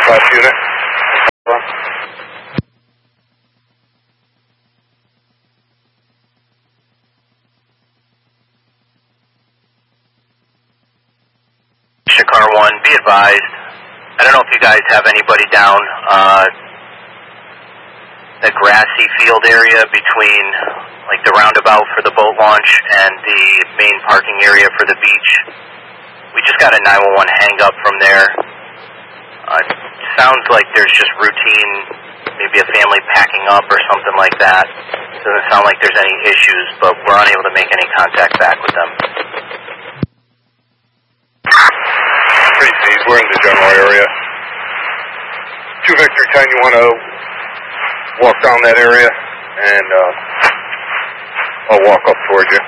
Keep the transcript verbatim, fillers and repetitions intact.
Last unit. Car one, be advised. I don't know if you guys have anybody down uh, the grassy field area between like the roundabout for the boat launch and the main parking area for the beach. We just got a nine one one hang up from there. Uh, sounds like there's just routine, maybe a family packing up or something like that. Doesn't sound like there's any issues, but we're unable to make any contact back with them. Pre-seas, we're in the general area. two Victor ten, you want to walk down that area, and uh, I'll walk up towards you.